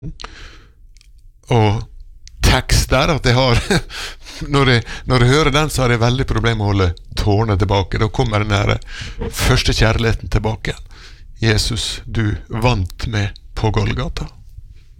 og tekster, at jeg har når jeg hører den, så har jeg veldig problemer med å holde tårene tilbake. Da kommer den her første kjærligheten tilbake. Jesus, du vant meg på Golgata.